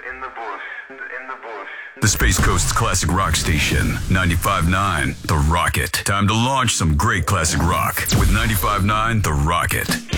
The Space Coast's classic rock station, 95.9 The Rocket. Time to launch some great classic rock with 95.9 The Rocket.